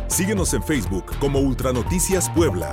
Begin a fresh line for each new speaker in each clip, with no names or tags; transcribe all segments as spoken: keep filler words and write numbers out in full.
Síguenos en Facebook como Ultranoticias Puebla.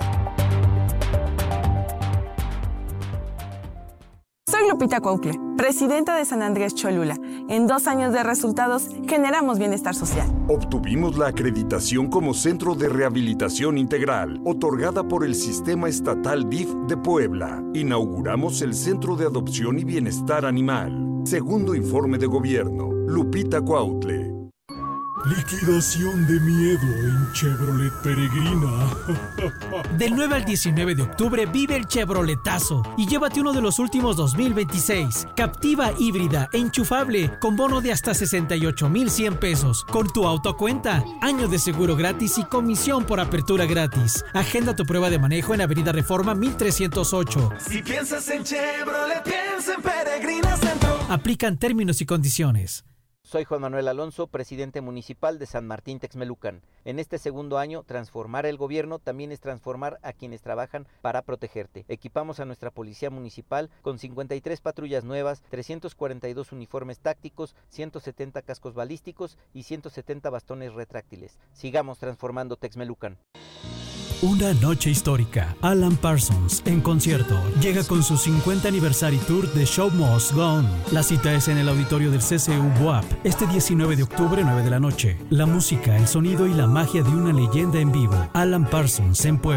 Soy Lupita Cuautle, presidenta de San Andrés Cholula. En dos años de resultados, generamos bienestar social.
Obtuvimos la acreditación como Centro de Rehabilitación Integral, otorgada por el Sistema Estatal D I F de Puebla. Inauguramos el Centro de Adopción y Bienestar Animal. Segundo informe de gobierno, Lupita Cuautle.
Liquidación de miedo en Chevrolet Peregrina.
Del nueve al diecinueve de octubre vive el Chevroletazo y llévate uno de los últimos dos mil veintiséis. Captiva híbrida e enchufable con bono de hasta sesenta y ocho mil cien pesos. Con tu auto a cuenta, año de seguro gratis y comisión por apertura gratis. Agenda tu prueba de manejo en Avenida Reforma mil trescientos ocho.
Si piensas en Chevrolet, piensa en Peregrina Centro.
Aplican términos y condiciones.
Soy Juan Manuel Alonso, presidente municipal de San Martín Texmelucan. En este segundo año, transformar el gobierno también es transformar a quienes trabajan para protegerte. Equipamos a nuestra policía municipal con cincuenta y tres patrullas nuevas, trescientos cuarenta y dos uniformes tácticos, ciento setenta cascos balísticos y ciento setenta bastones retráctiles. Sigamos transformando Texmelucan.
Una noche histórica. Alan Parsons, en concierto, llega con su cincuenta Anniversary Tour de Show Must Go On. La cita es en el auditorio del C C U B U A P, este diecinueve de octubre, nueve de la noche. La música, el sonido y la magia de una leyenda en vivo. Alan Parsons, en Puebla.